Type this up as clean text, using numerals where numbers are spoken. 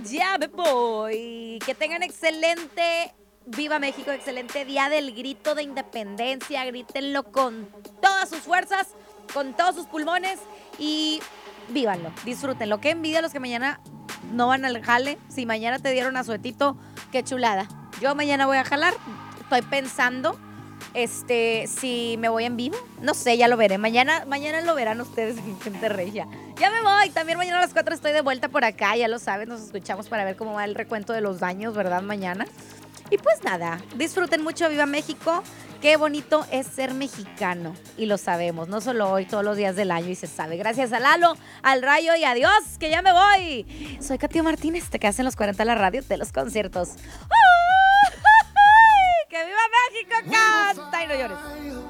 Ya me voy. Que tengan excelente Viva México, excelente día del grito de independencia. Grítenlo con todas sus fuerzas, con todos sus pulmones y vívanlo, disfrútenlo. Qué envidia los que mañana no van al jale. Si mañana te dieron asuetito, qué chulada. Yo mañana voy a jalar. Estoy pensando si me voy en vivo. No sé, ya lo veré. Mañana lo verán ustedes en Gente Regia. Ya me voy. También mañana a las 4 estoy de vuelta por acá. Ya lo saben, nos escuchamos para ver cómo va el recuento de los daños, ¿verdad? Mañana. Y pues nada, disfruten mucho, Viva México. Qué bonito es ser mexicano. Y lo sabemos, no solo hoy, todos los días del año y se sabe. Gracias a Lalo, al Rayo y adiós, que ya me voy. Soy Katia Martínez, te quedas en los 40 la radio de los conciertos. ¡Ay! ¡Que viva México! ¡Canta y no llores!